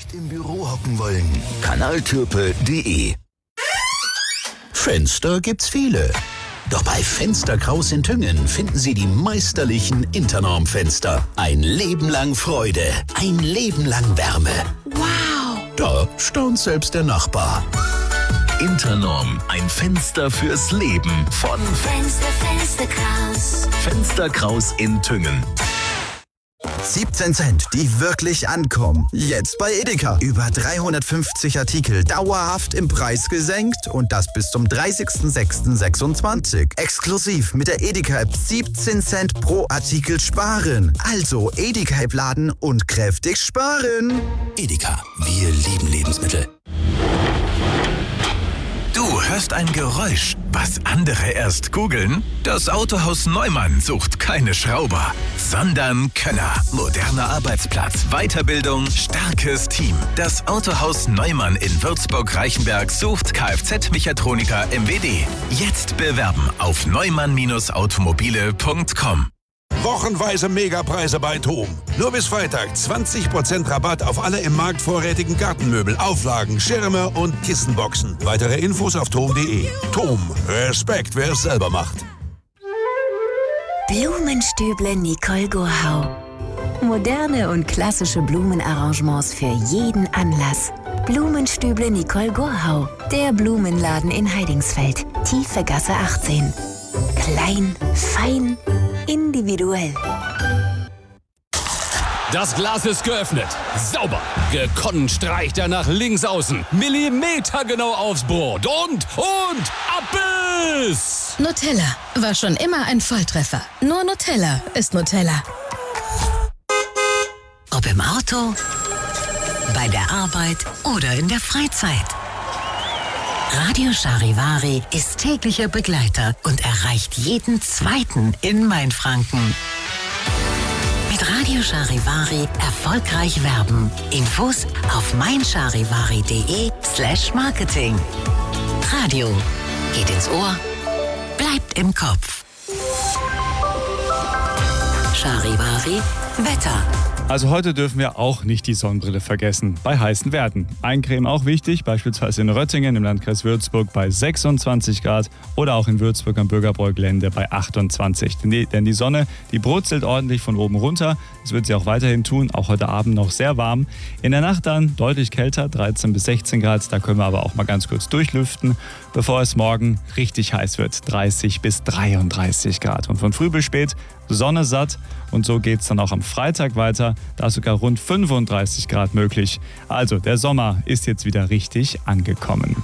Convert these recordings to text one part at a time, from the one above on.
nicht im Büro hocken wollen? Kanaltürpe.de. Fenster gibt's viele. Doch bei Fenster Kraus in Tüngen finden Sie die meisterlichen Internorm-Fenster. Ein Leben lang Freude, ein Leben lang Wärme. Wow! Da staunt selbst der Nachbar. Internorm, ein Fenster fürs Leben von Fenster Kraus. Fenster Kraus in Tüngen. 17 Cent, die wirklich ankommen. Jetzt bei Edeka. Über 350 Artikel dauerhaft im Preis gesenkt und das bis zum 30.06.26. Exklusiv mit der Edeka-App 17 Cent pro Artikel sparen. Also Edeka-App laden und kräftig sparen. Edeka, wir lieben Lebensmittel. Du hörst ein Geräusch, was andere erst googeln? Das Autohaus Neumann sucht keine Schrauber, sondern Könner. Moderner Arbeitsplatz, Weiterbildung, starkes Team. Das Autohaus Neumann in Würzburg-Reichenberg sucht Kfz-Mechatroniker MWD. Jetzt bewerben auf neumann-automobile.com. Wochenweise Megapreise bei TOM. Nur bis Freitag 20% Rabatt auf alle im Markt vorrätigen Gartenmöbel, Auflagen, Schirme und Kissenboxen. Weitere Infos auf tom.de. TOM. Respekt, wer es selber macht. Blumenstüble Nicole Gurhau. Moderne und klassische Blumenarrangements für jeden Anlass. Blumenstüble Nicole Gurhau. Der Blumenladen in Heidingsfeld. Tiefe Gasse 18. Klein, fein, individuell. Das Glas ist geöffnet. Sauber. Gekonnt streicht er nach links außen. Millimetergenau aufs Brot. Und Abbiss! Nutella war schon immer ein Volltreffer. Nur Nutella ist Nutella. Ob im Auto, bei der Arbeit oder in der Freizeit. Radio Charivari ist täglicher Begleiter und erreicht jeden Zweiten in Mainfranken. Mit Radio Charivari erfolgreich werben. Infos auf meincharivari.de/Marketing. Radio geht ins Ohr, bleibt im Kopf. Charivari Wetter. Also heute dürfen wir auch nicht die Sonnenbrille vergessen, bei heißen Werten. Eincremen auch wichtig, beispielsweise in Röttingen im Landkreis Würzburg bei 26 Grad oder auch in Würzburg am Bürgerbräu-Gelände bei 28. Denn die Sonne, die brutzelt ordentlich von oben runter. Das wird sie auch weiterhin tun, auch heute Abend noch sehr warm. In der Nacht dann deutlich kälter, 13 bis 16 Grad. Da können wir aber auch mal ganz kurz durchlüften, bevor es morgen richtig heiß wird, 30 bis 33 Grad. Und von früh bis spät Sonne satt und so geht es dann auch am Freitag weiter. Da ist sogar rund 35 Grad möglich. Also der Sommer ist jetzt wieder richtig angekommen.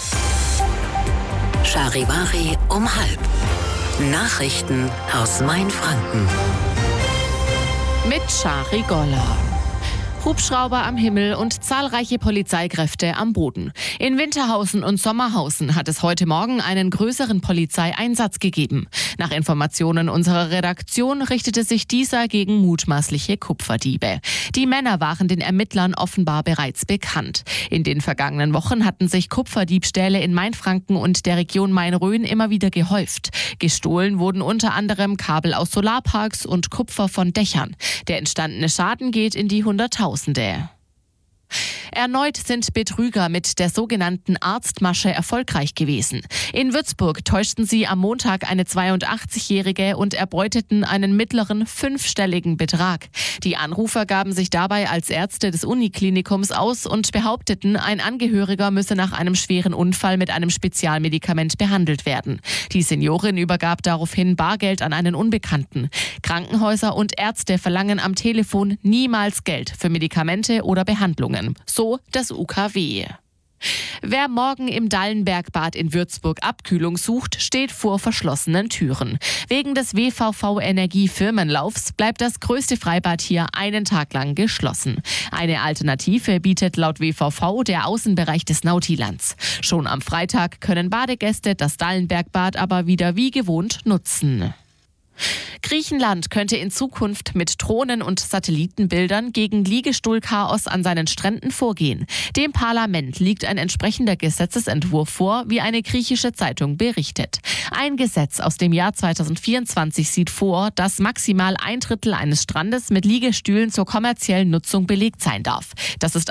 Charivari um 12:30. Nachrichten aus Mainfranken. Mit Shari Golla. Hubschrauber am Himmel und zahlreiche Polizeikräfte am Boden. In Winterhausen und Sommerhausen hat es heute Morgen einen größeren Polizeieinsatz gegeben. Nach Informationen unserer Redaktion richtete sich dieser gegen mutmaßliche Kupferdiebe. Die Männer waren den Ermittlern offenbar bereits bekannt. In den vergangenen Wochen hatten sich Kupferdiebstähle in Mainfranken und der Region Main-Rhön immer wieder gehäuft. Gestohlen wurden unter anderem Kabel aus Solarparks und Kupfer von Dächern. Der entstandene Schaden geht in die Hunderttausende. Erneut sind Betrüger mit der sogenannten Arztmasche erfolgreich gewesen. In Würzburg täuschten sie am Montag eine 82-Jährige und erbeuteten einen mittleren 5-stelligen Betrag. Die Anrufer gaben sich dabei als Ärzte des Uniklinikums aus und behaupteten, ein Angehöriger müsse nach einem schweren Unfall mit einem Spezialmedikament behandelt werden. Die Seniorin übergab daraufhin Bargeld an einen Unbekannten. Krankenhäuser und Ärzte verlangen am Telefon niemals Geld für Medikamente oder Behandlungen. So das UKW. Wer morgen im Dallenbergbad in Würzburg Abkühlung sucht, steht vor verschlossenen Türen. Wegen des WVV-Energiefirmenlaufs bleibt das größte Freibad hier einen Tag lang geschlossen. Eine Alternative bietet laut WVV der Außenbereich des Nautilands. Schon am Freitag können Badegäste das Dallenbergbad aber wieder wie gewohnt nutzen. Griechenland könnte in Zukunft mit Drohnen und Satellitenbildern gegen Liegestuhlchaos an seinen Stränden vorgehen. Dem Parlament liegt ein entsprechender Gesetzesentwurf vor, wie eine griechische Zeitung berichtet. Ein Gesetz aus dem Jahr 2024 sieht vor, dass maximal 1/3 eines Strandes mit Liegestühlen zur kommerziellen Nutzung belegt sein darf. Das ist